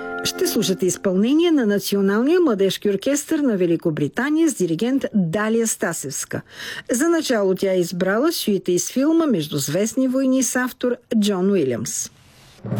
Ще слушате изпълнение на Националния младежки оркестър на Великобритания с диригент Далия Стасевска. За начало тя е избрала сюита из филма "Междузвестни войни" с автор Джон Уилямс.